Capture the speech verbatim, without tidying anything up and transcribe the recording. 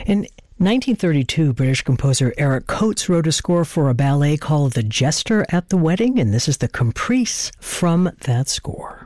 In nineteen thirty-two, British composer Eric Coates wrote a score for a ballet called The Jester at the Wedding, and this is the Caprice from that score.